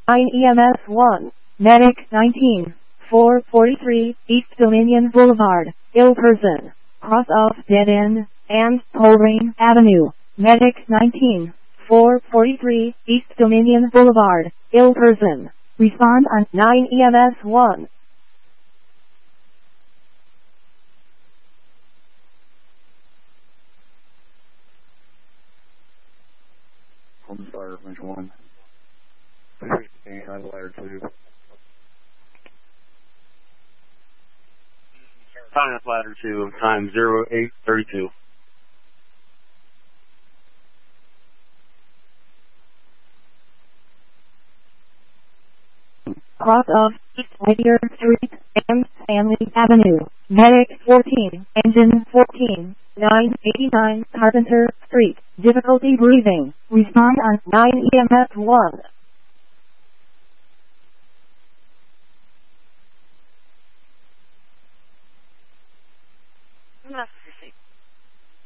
9 EMS 1. Medic 19. 443 East Dominion Boulevard, ill person. Cross off dead end, and Coleraine Avenue. Medic 19. 443 East Dominion Boulevard, ill person. Respond on 9 EMS 1. Home fire, range 1. And ladder 2. Sign up ladder 2, time 0832. Cross off East Whittier Street and Stanley Avenue. Medic 14, engine 14, 989 Carpenter Street. Difficulty breathing. Respond on 9 EMS 1. Message received.